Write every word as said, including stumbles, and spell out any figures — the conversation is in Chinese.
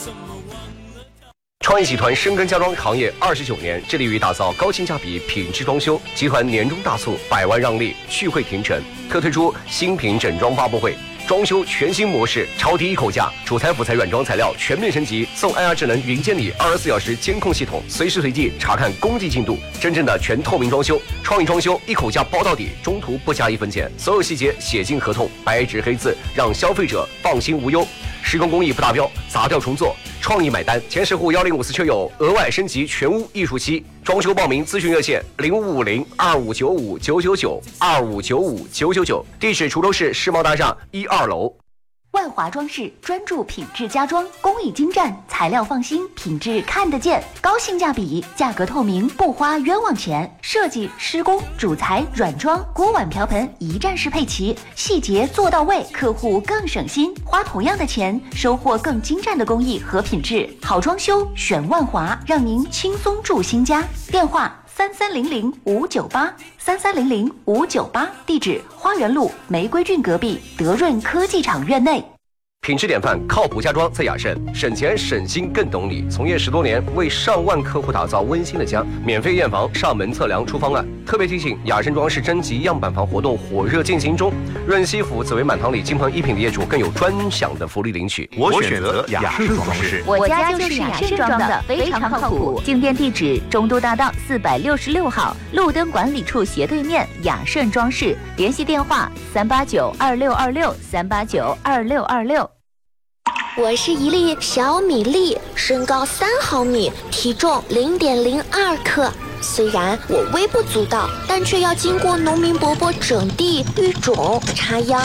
创意集团深耕家装行业二十九年，致力于打造高性价比品质装修。集团年终大促，百万让利，聚会庭城，特推出新品整装发布会，装修全新模式，超低一口价，主材辅材软装材料全面升级，送 I R 智能云监理二十四小时监控系统，随时随地查看工地进度，真正的全透明装修。创意装修一口价包到底，中途不加一分钱，所有细节写进合同，白纸黑字，让消费者放心无忧。施工工艺不达标，砸掉重做，创意买单。前十户幺零五四车友额外升级全屋艺术漆，装修报名咨询热线零五五零二五九五九九九二五九五九九九，地址滁州市世贸大厦一二楼。 万华装饰专注品质家装，工艺精湛，材料放心，品质看得见，高性价比，价格透明，不花冤枉钱。设计、施工、主材、软装、锅碗瓢盆一站式配齐，细节做到位，客户更省心，花同样的钱，收获更精湛的工艺和品质。好装修选万华，让您轻松住新家。电话三三零零五九八三三零零五九八，地址花园路玫瑰郡隔壁德润科技厂院内。 品质典范，靠谱家装在雅盛，省钱省心更懂你。从业十多年，为上万客户打造温馨的家，免费验房、上门测量出方案。特别提醒，雅盛装饰征集样板房活动火热进行中，润西府紫薇满堂里金鹏一品的业主更有专享的福利领取。 我选择雅盛装饰， 我家就是雅盛装的，非常靠谱。进店地址：中都大道四百六十六号，路灯管理处斜对面，雅盛装饰。联系电话：三八九二六二六三八九二六二六。 我是一粒小米粒，身高三毫米，体重零点零二克。虽然我微不足道，但却要经过农民伯伯整地、育种、插秧、